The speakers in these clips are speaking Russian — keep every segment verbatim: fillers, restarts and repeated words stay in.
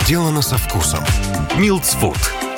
Сделано со вкусом. Милдс Фуд.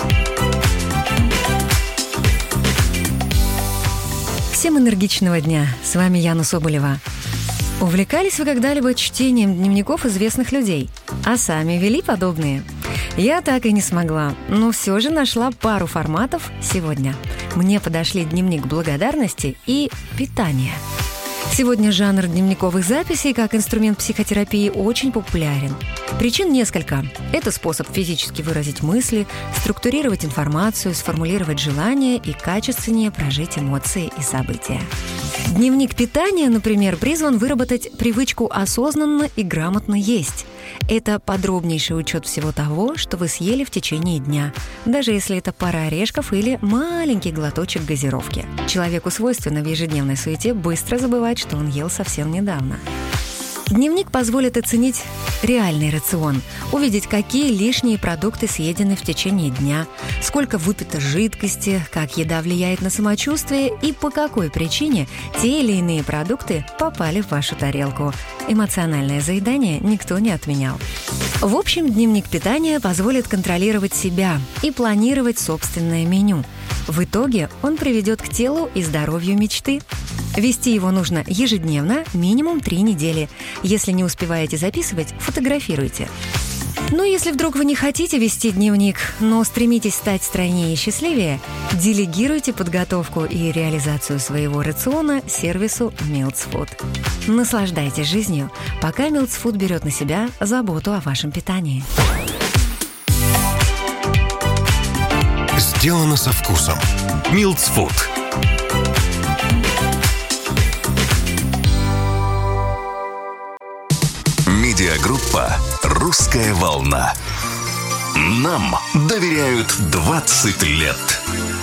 Всем энергичного дня. С вами Яна Соболева. Увлекались вы когда-либо чтением дневников известных людей? А сами вели подобные? Я так и не смогла, но все же нашла пару форматов сегодня. Мне подошли дневник благодарности и питания. Сегодня жанр дневниковых записей как инструмент психотерапии очень популярен. Причин несколько. Это способ физически выразить мысли, структурировать информацию, сформулировать желания и качественнее прожить эмоции и события. Дневник питания, например, призван выработать привычку осознанно и грамотно есть. Это подробнейший учет всего того, что вы съели в течение дня, даже если это пара орешков или маленький глоточек газировки. Человеку свойственно в ежедневной суете быстро забывать, что он ел совсем недавно. Дневник позволит оценить реальный рацион, увидеть, какие лишние продукты съедены в течение дня, сколько выпито жидкости, как еда влияет на самочувствие и по какой причине те или иные продукты попали в вашу тарелку. Эмоциональное заедание никто не отменял. В общем, дневник питания позволит контролировать себя и планировать собственное меню. В итоге он приведет к телу и здоровью мечты. Вести его нужно ежедневно, минимум три недели. Если не успеваете записывать, фотографируйте. Но если вдруг вы не хотите вести дневник, но стремитесь стать стройнее и счастливее, делегируйте подготовку и реализацию своего рациона сервису Милдс Фуд. Наслаждайтесь жизнью, пока Милдс Фуд берет на себя заботу о вашем питании. Сделано со вкусом. Милдс Фуд. Медиагруппа «Русская волна». Нам доверяют двадцать лет.